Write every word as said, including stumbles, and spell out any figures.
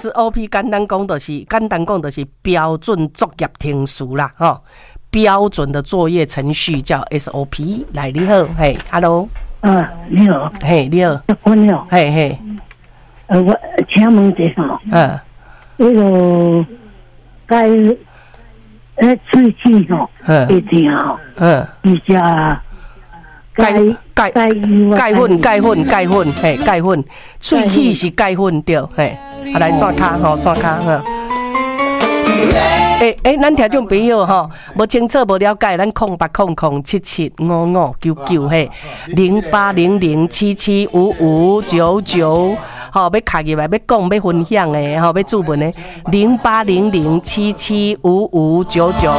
S O P 简单讲就是简单讲就是标准作业程序啦，吼，标准的作业程序叫 S O P。来，你好，嘿 ，Hello， 啊，你好， 嘿，你好， 我你好， 嘿嘿， 呃，我请问一下， 嗯， 那个该呃喙齿吼， 嗯会疼吼， 嗯， 比较该钙该钙粉钙粉钙粉，嘿，钙粉，喙齿是钙粉对，嘿，啊来刷卡吼，刷卡吼。诶诶，咱听众朋友吼，无清楚无了解，咱空八空空七七五五九九嘿，零八零零七七五五九九，吼要卡入来要讲要分享的吼要注文的零八零零七七五五九九。